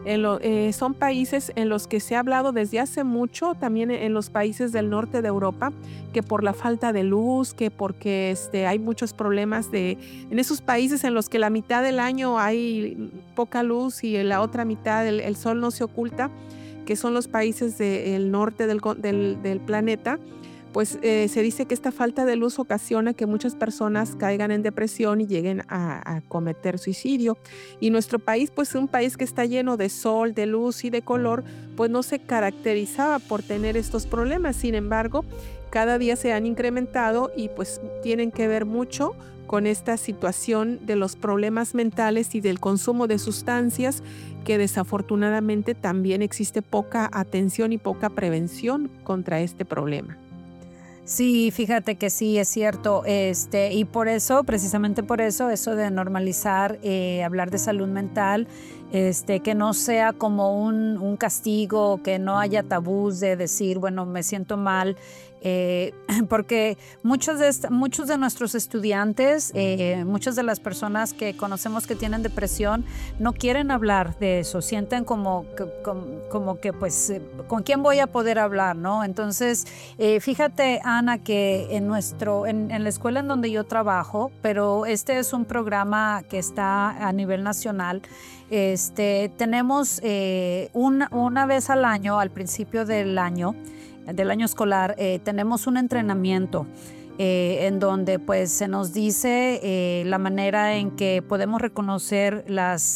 Son países en los que se ha hablado desde hace mucho, también en los países del norte de Europa, que por la falta de luz, que porque hay muchos problemas en esos países en los que la mitad del año hay poca luz y en la otra mitad el sol no se oculta, que son los países del norte del planeta. Pues se dice que esta falta de luz ocasiona que muchas personas caigan en depresión y lleguen a cometer suicidio. Y nuestro país, pues un país que está lleno de sol, de luz y de color, pues no se caracterizaba por tener estos problemas. Sin embargo, cada día se han incrementado y pues tienen que ver mucho con esta situación de los problemas mentales y del consumo de sustancias, que desafortunadamente también existe poca atención y poca prevención contra este problema. Sí, fíjate que sí, es cierto, y por eso, precisamente por eso, eso de normalizar, hablar de salud mental, que no sea como un castigo, que no haya tabús de decir, bueno, me siento mal, eh, porque muchos de nuestros estudiantes, muchas de las personas que conocemos que tienen depresión, no quieren hablar de eso, sienten como que pues, ¿con quién voy a poder hablar, no? Entonces, fíjate, Ana, que en la escuela en donde yo trabajo, pero este es un programa que está a nivel nacional, tenemos una vez al año, al principio del año escolar, tenemos un entrenamiento en donde pues se nos dice la manera en que podemos reconocer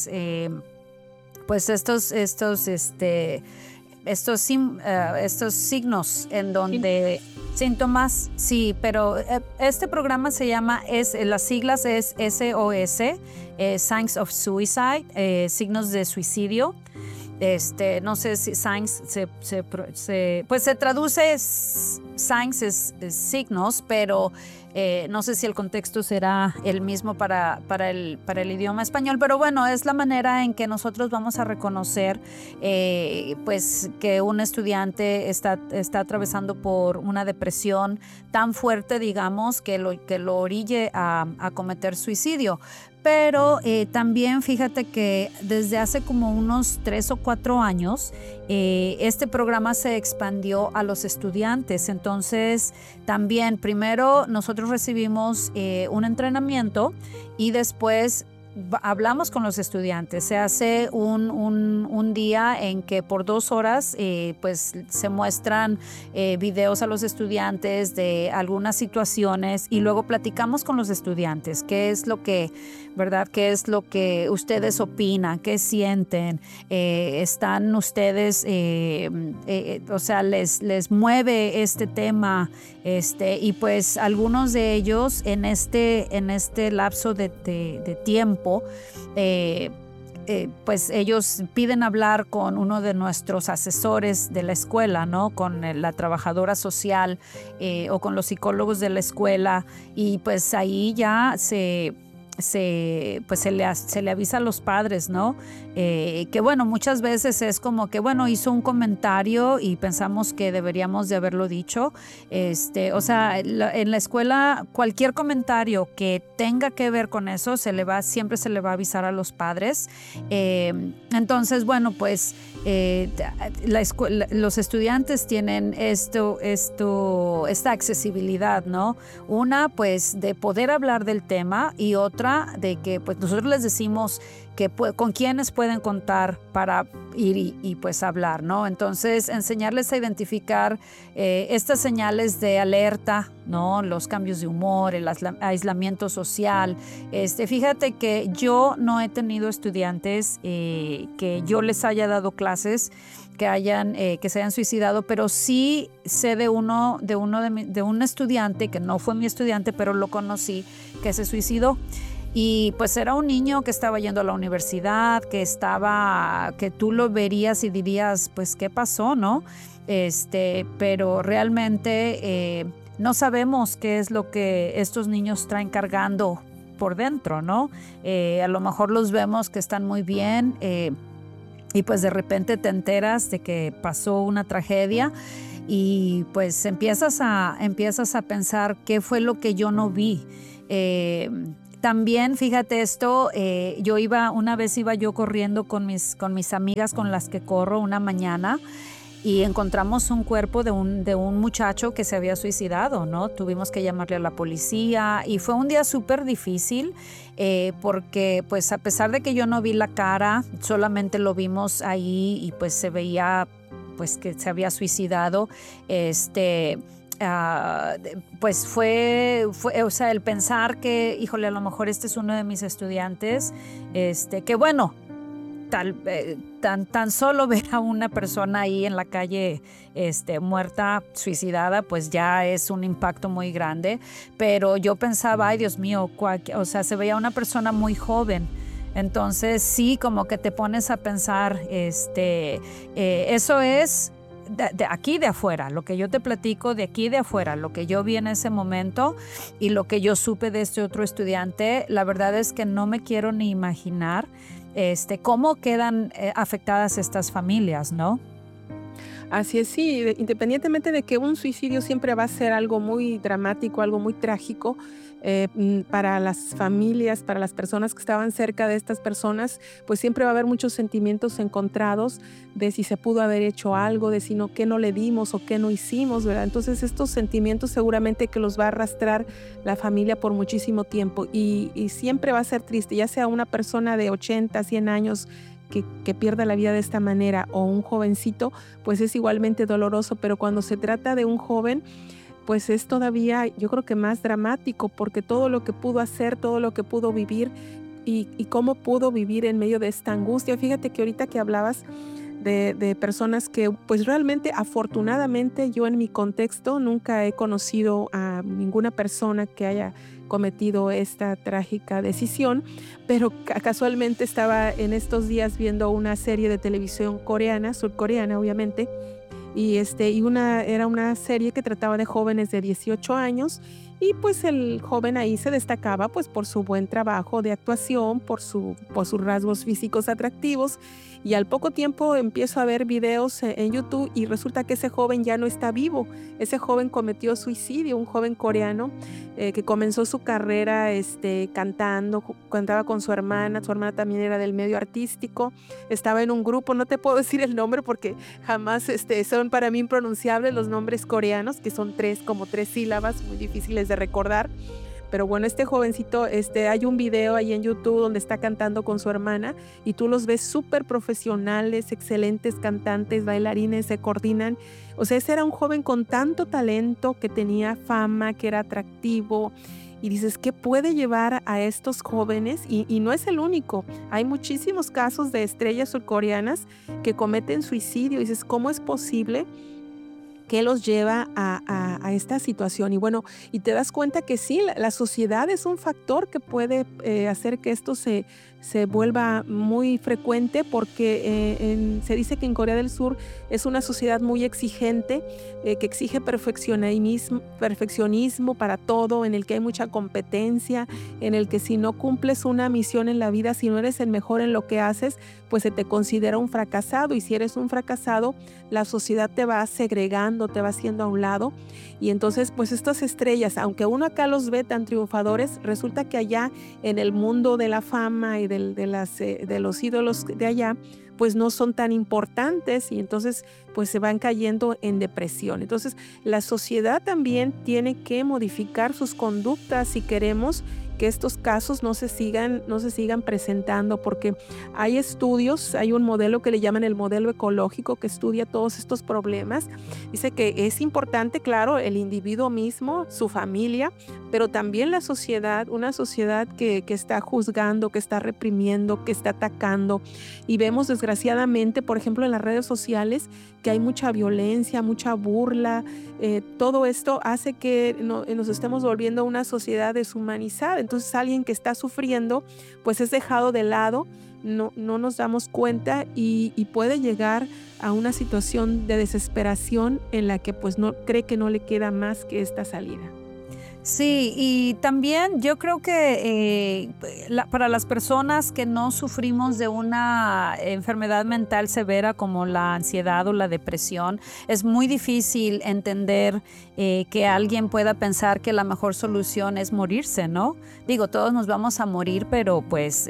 pues estos signos en donde síntomas, sí, pero este programa se llama, las siglas es SOS, Signs of Suicide, signos de suicidio. No sé si signs pues se traduce signs es signos, pero no sé si el contexto será el mismo para el idioma español, pero bueno, es la manera en que nosotros vamos a reconocer pues que un estudiante está atravesando por una depresión tan fuerte, digamos, que lo orille a cometer suicidio. Pero también fíjate que desde hace como unos 3 o 4 años, este programa se expandió a los estudiantes. Entonces, también primero nosotros recibimos un entrenamiento y después hablamos con los estudiantes. Se hace un día en que por 2 horas pues se muestran videos a los estudiantes de algunas situaciones y luego platicamos con los estudiantes qué es lo que, ¿verdad? ¿Qué es lo que ustedes opinan? ¿Qué sienten? ¿Están ustedes, o sea, les mueve este tema? Y pues algunos de ellos en este lapso de tiempo, pues ellos piden hablar con uno de nuestros asesores de la escuela, ¿no? Con la trabajadora social o con los psicólogos de la escuela, y pues ahí ya pues se le avisa a los padres, ¿no? Que bueno, muchas veces es como que, bueno, hizo un comentario y pensamos que deberíamos de haberlo dicho. O sea, en la escuela, cualquier comentario que tenga que ver con eso, siempre se le va a avisar a los padres. Entonces, bueno, pues los estudiantes tienen esta accesibilidad, ¿no? Una, pues, de poder hablar del tema, y otra, de que pues nosotros les decimos que con quiénes pueden contar para ir y pues hablar, ¿no? Entonces, enseñarles a identificar estas señales de alerta, ¿no? Los cambios de humor, el aislamiento social. Fíjate que yo no he tenido estudiantes que yo les haya dado clases que se hayan suicidado, pero sí sé de un estudiante que no fue mi estudiante, pero lo conocí, que se suicidó. Y pues era un niño que estaba yendo a la universidad, que tú lo verías y dirías, pues, ¿qué pasó, no? Pero realmente no sabemos qué es lo que estos niños traen cargando por dentro, ¿no? A lo mejor los vemos que están muy bien, y pues de repente te enteras de que pasó una tragedia y pues empiezas a pensar qué fue lo que yo no vi. También, fíjate esto, una vez iba yo corriendo con mis amigas con las que corro una mañana y encontramos un cuerpo de un muchacho que se había suicidado, ¿no? Tuvimos que llamarle a la policía y fue un día súper difícil porque pues a pesar de que yo no vi la cara, solamente lo vimos ahí y pues se veía pues que se había suicidado, pues o sea, el pensar que, híjole, a lo mejor este es uno de mis estudiantes, que bueno, tan solo ver a una persona ahí en la calle, muerta, suicidada, pues ya es un impacto muy grande. Pero yo pensaba, ay, Dios mío, o sea, se veía una persona muy joven. Entonces sí, como que te pones a pensar, eso es de aquí de afuera, lo que yo te platico de aquí de afuera, lo que yo vi en ese momento y lo que yo supe de este otro estudiante, la verdad es que no me quiero ni imaginar cómo quedan afectadas estas familias, ¿no? Así es, sí, independientemente de que un suicidio siempre va a ser algo muy dramático, algo muy trágico para las familias, para las personas que estaban cerca de estas personas, pues siempre va a haber muchos sentimientos encontrados de si se pudo haber hecho algo, de si no, qué no le dimos o qué no hicimos, ¿verdad? Entonces estos sentimientos seguramente que los va a arrastrar la familia por muchísimo tiempo y siempre va a ser triste, ya sea una persona de 80, 100 años que pierda la vida de esta manera o un jovencito, pues es igualmente doloroso, pero cuando se trata de un joven, pues es todavía, yo creo que más dramático, porque todo lo que pudo hacer, todo lo que pudo vivir y cómo pudo vivir en medio de esta angustia. Fíjate que ahorita que hablabas de personas que, pues realmente, afortunadamente, yo en mi contexto nunca he conocido a ninguna persona que haya cometido esta trágica decisión, pero casualmente estaba en estos días viendo una serie de televisión coreana, surcoreana obviamente, era una serie que trataba de jóvenes de 18 años y pues el joven ahí se destacaba pues por su buen trabajo de actuación, por sus rasgos físicos atractivos y al poco tiempo empiezo a ver videos en YouTube y resulta que ese joven ya no está vivo. Ese joven cometió suicidio, un joven coreano que comenzó su carrera cantando, cantaba con su hermana también era del medio artístico, estaba en un grupo, no te puedo decir el nombre porque jamás son para mí impronunciables los nombres coreanos, que son como tres sílabas, muy difíciles de recordar. Pero bueno, este jovencito, hay un video ahí en YouTube donde está cantando con su hermana y tú los ves súper profesionales, excelentes cantantes, bailarines, se coordinan. O sea, ese era un joven con tanto talento, que tenía fama, que era atractivo. Y dices, ¿qué puede llevar a estos jóvenes? Y no es el único. Hay muchísimos casos de estrellas surcoreanas que cometen suicidio. Y dices, ¿cómo es posible? ¿Qué los lleva a esta situación? Y bueno, y te das cuenta que sí, la sociedad es un factor que puede hacer que esto se vuelva muy frecuente porque se dice que en Corea del Sur es una sociedad muy exigente, que exige perfeccionismo para todo, en el que hay mucha competencia, en el que si no cumples una misión en la vida, si no eres el mejor en lo que haces, pues se te considera un fracasado y si eres un fracasado, la sociedad te va segregando, te va haciendo a un lado y entonces pues estas estrellas, aunque uno acá los ve tan triunfadores, resulta que allá en el mundo de la fama y de los ídolos de allá, pues no son tan importantes y entonces pues se van cayendo en depresión. Entonces la sociedad también tiene que modificar sus conductas si queremos que estos casos no se sigan presentando, porque hay estudios, hay un modelo que le llaman el modelo ecológico que estudia todos estos problemas. Dice que es importante, claro, el individuo mismo, su familia, pero también la sociedad, una sociedad que está juzgando, que está reprimiendo, que está atacando. Y vemos desgraciadamente, por ejemplo, en las redes sociales, que hay mucha violencia, mucha burla. Todo esto hace que nos estemos volviendo una sociedad deshumanizada. Entonces alguien que está sufriendo pues es dejado de lado, no nos damos cuenta y puede llegar a una situación de desesperación en la que pues no cree que no le queda más que esta salida. Sí, y también yo creo que para las personas que no sufrimos de una enfermedad mental severa como la ansiedad o la depresión, es muy difícil entender que alguien pueda pensar que la mejor solución es morirse, ¿no? Digo, todos nos vamos a morir, pero pues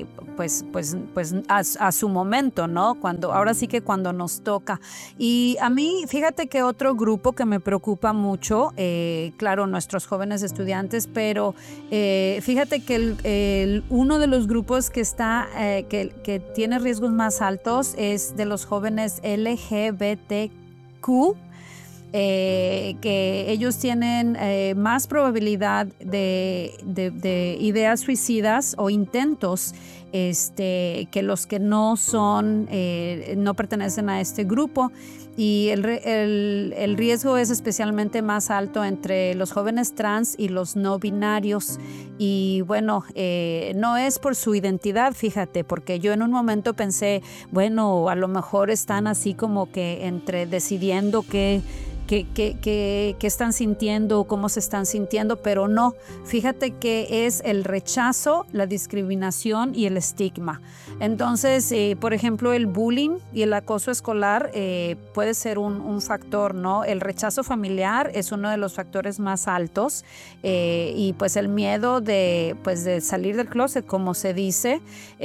a su momento, ¿no? Ahora sí que cuando nos toca. Y a mí, fíjate que otro grupo que me preocupa mucho, claro, nuestros jóvenes estudiantes, pero fíjate que uno de los grupos que que tiene riesgos más altos es de los jóvenes LGBTQ, que ellos tienen más probabilidad de ideas suicidas o intentos que los que no no pertenecen a este grupo. Y el riesgo es especialmente más alto entre los jóvenes trans y los no binarios. Y bueno, no es por su identidad, fíjate, porque yo en un momento pensé, bueno, a lo mejor están así como que entre decidiendo qué están sintiendo, cómo se están sintiendo, pero no. Fíjate que es el rechazo, la discriminación y el estigma. Entonces, por ejemplo, el bullying y el acoso escolar puede ser un factor, ¿no? El rechazo familiar es uno de los factores más altos y pues el miedo de salir del closet, como se dice,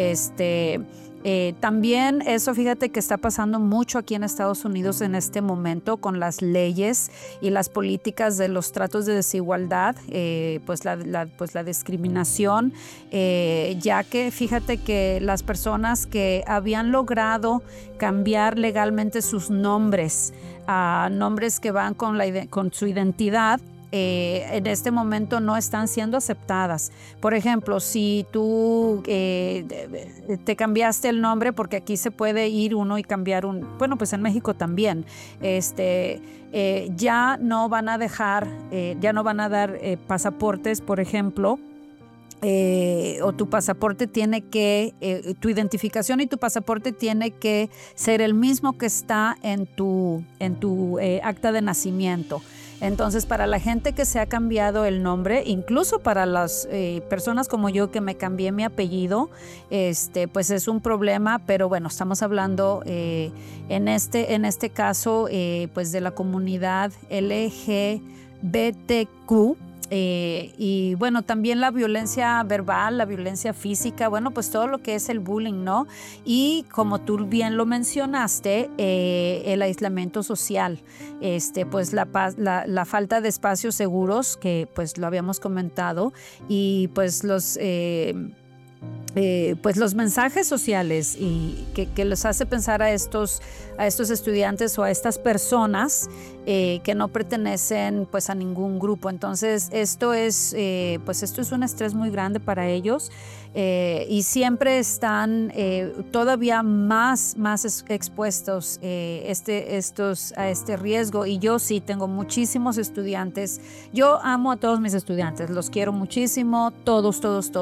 también eso, fíjate que está pasando mucho aquí en Estados Unidos en este momento con las leyes y las políticas de los tratos de desigualdad, pues la discriminación, ya que fíjate que las personas que habían logrado cambiar legalmente sus nombres a nombres que van con su identidad, en este momento no están siendo aceptadas. Por ejemplo, si tú te cambiaste el nombre, porque aquí se puede ir uno y cambiar bueno, pues en México también, ya no van a dar pasaportes, por ejemplo, o tu pasaporte tu identificación y tu pasaporte tiene que ser el mismo que está en tu acta de nacimiento. Entonces, para la gente que se ha cambiado el nombre, incluso para las personas como yo que me cambié mi apellido, pues es un problema, pero bueno, estamos hablando en este caso pues de la comunidad LGBTQ. Y bueno, también la violencia verbal, la violencia física, bueno, pues todo lo que es el bullying, ¿no? Y como tú bien lo mencionaste, el aislamiento social, pues la falta de espacios seguros, que pues lo habíamos comentado, y pues los mensajes sociales y que les hace pensar a estos estudiantes o a estas personas que no pertenecen pues a ningún grupo. Entonces esto es un estrés muy grande para ellos y siempre están todavía más expuestos a este riesgo. Y yo sí tengo muchísimos estudiantes. Yo amo a todos mis estudiantes, los quiero muchísimo, todos.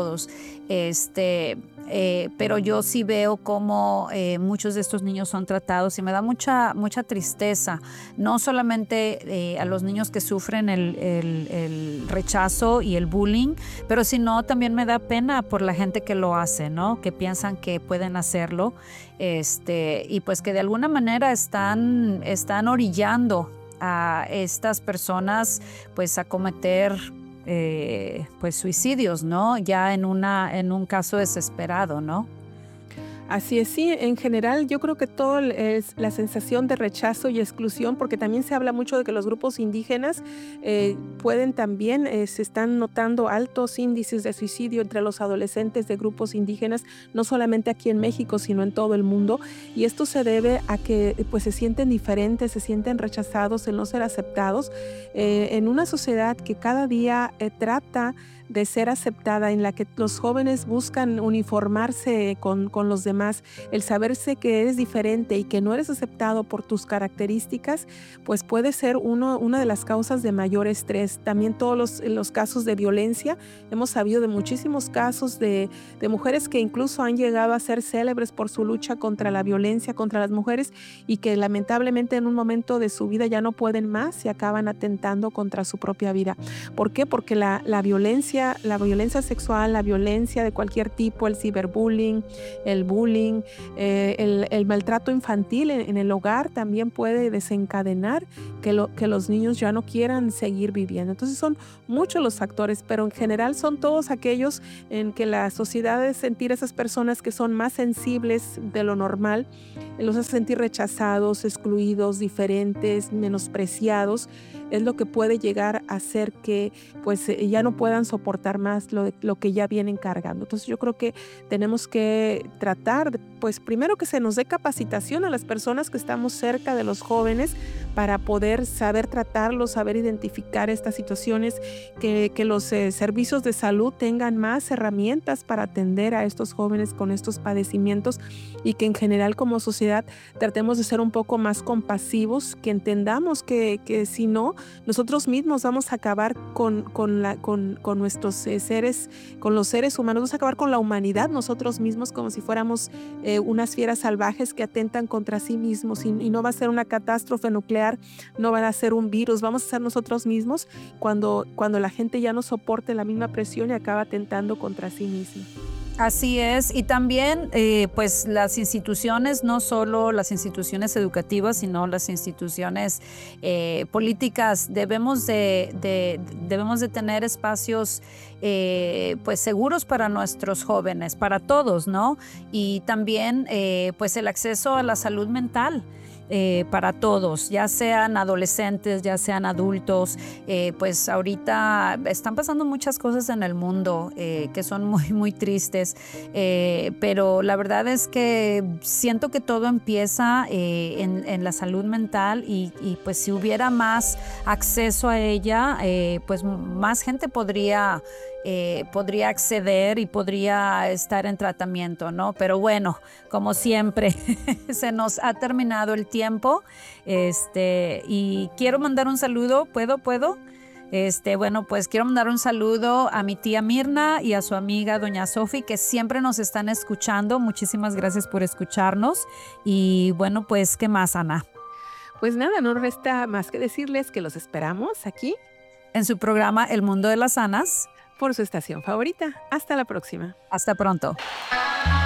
Pero yo sí veo cómo muchos de estos niños son tratados y me da mucha tristeza, no solamente a los niños que sufren el rechazo y el bullying, pero sino también me da pena por la gente que lo hace, ¿no? Que piensan que pueden hacerlo, y pues que de alguna manera están orillando a estas personas pues a cometer pues suicidios, ¿no? Ya en un caso desesperado, ¿no? Así es, sí, en general yo creo que todo es la sensación de rechazo y exclusión, porque también se habla mucho de que los grupos indígenas pueden también, se están notando altos índices de suicidio entre los adolescentes de grupos indígenas, no solamente aquí en México, sino en todo el mundo, y esto se debe a que pues se sienten diferentes, se sienten rechazados, el no ser aceptados, en una sociedad que cada día trata de ser aceptada, en la que los jóvenes buscan uniformarse con los demás, el saberse que eres diferente y que no eres aceptado por tus características, pues puede ser una de las causas de mayor estrés. También todos los casos de violencia, hemos sabido de muchísimos casos de mujeres que incluso han llegado a ser célebres por su lucha contra la violencia contra las mujeres y que lamentablemente en un momento de su vida ya no pueden más y acaban atentando contra su propia vida. ¿Por qué? Porque la violencia sexual, la violencia de cualquier tipo, el ciberbullying, el bullying, el maltrato infantil en el hogar también puede desencadenar que los niños ya no quieran seguir viviendo. Entonces son muchos los factores, pero en general son todos aquellos en que la sociedad debe sentir a esas personas que son más sensibles de lo normal, los hace sentir rechazados, excluidos, diferentes, menospreciados, es lo que puede llegar a hacer que pues ya no puedan soportar más lo que ya vienen cargando. Entonces yo creo que tenemos que tratar, pues primero que se nos dé capacitación a las personas que estamos cerca de los jóvenes para poder saber tratarlos, saber identificar estas situaciones, que los servicios de salud tengan más herramientas para atender a estos jóvenes con estos padecimientos y que en general como sociedad tratemos de ser un poco más compasivos, que entendamos que si no, nosotros mismos vamos a acabar con nuestros seres, con los seres humanos, vamos a acabar con la humanidad nosotros mismos como si fuéramos unas fieras salvajes que atentan contra sí mismos y no va a ser una catástrofe nuclear, no va a ser un virus, vamos a ser nosotros mismos cuando la gente ya no soporte la misma presión y acaba atentando contra sí misma. Así es, y también pues las instituciones, no solo las instituciones educativas, sino las instituciones políticas, debemos de tener espacios pues seguros para nuestros jóvenes, para todos, ¿no? Y también pues el acceso a la salud mental. Para todos, ya sean adolescentes, ya sean adultos, pues ahorita están pasando muchas cosas en el mundo que son muy, muy tristes, pero la verdad es que siento que todo empieza en la salud mental y pues si hubiera más acceso a ella, pues más gente podría acceder y podría estar en tratamiento, ¿no? Pero bueno, como siempre, se nos ha terminado el tiempo, y quiero mandar un saludo, ¿puedo? Bueno, pues quiero mandar un saludo a mi tía Mirna y a su amiga doña Sofi, que siempre nos están escuchando. Muchísimas gracias por escucharnos. Y bueno, pues, ¿qué más, Ana? Pues nada, no resta más que decirles que los esperamos aquí en su programa El Mundo de las Anas, por su estación favorita. Hasta la próxima. Hasta pronto.